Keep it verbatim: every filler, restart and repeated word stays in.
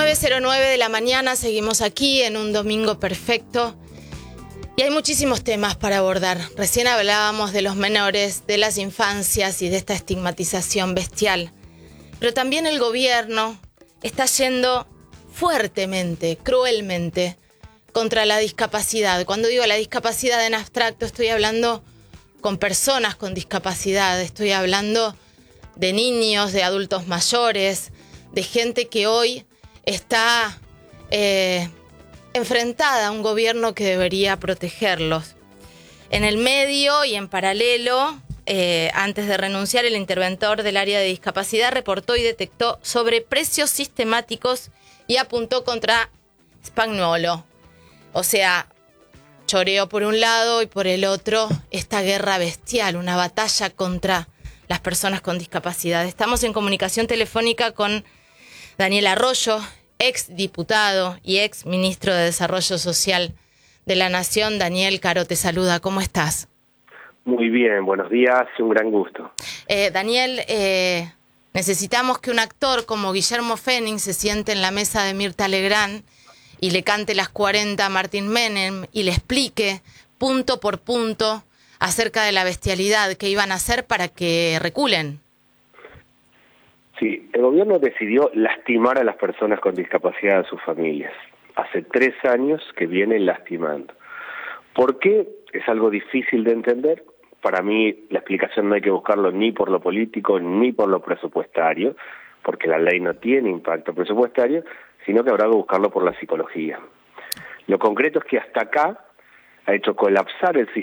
nueve cero nueve de la mañana, seguimos aquí en un domingo perfecto y hay muchísimos temas para abordar. Recién hablábamos de los menores, de las infancias y de esta estigmatización bestial. Pero también el gobierno está yendo fuertemente, cruelmente, contra la discapacidad. Cuando digo la discapacidad en abstracto, estoy hablando con personas con discapacidad, estoy hablando de niños, de adultos mayores, de gente que hoy está eh, enfrentada a un gobierno que debería protegerlos. En el medio y en paralelo, eh, antes de renunciar, el interventor del área de discapacidad reportó y detectó sobreprecios sistemáticos y apuntó contra Spagnuolo. O sea, choreo por un lado y por el otro esta guerra bestial, una batalla contra las personas con discapacidad. Estamos en comunicación telefónica con Daniel Arroyo, ex diputado y ex ministro de Desarrollo Social de la Nación. Daniel, Caro te saluda, ¿cómo estás? Muy bien, buenos días, un gran gusto. Eh, Daniel, eh, necesitamos que un actor como Guillermo Fenning se siente en la mesa de Mirta Legrand y le cante las cuarenta a Martín Menem y le explique punto por punto acerca de la bestialidad que iban a hacer para que reculen. Sí, el gobierno decidió lastimar a las personas con discapacidad a sus familias. Hace tres años que vienen lastimando. ¿Por qué? Es algo difícil de entender. Para mí la explicación no hay que buscarlo ni por lo político ni por lo presupuestario, porque la ley no tiene impacto presupuestario, sino que habrá que buscarlo por la psicología. Lo concreto es que hasta acá ha hecho colapsar el sistema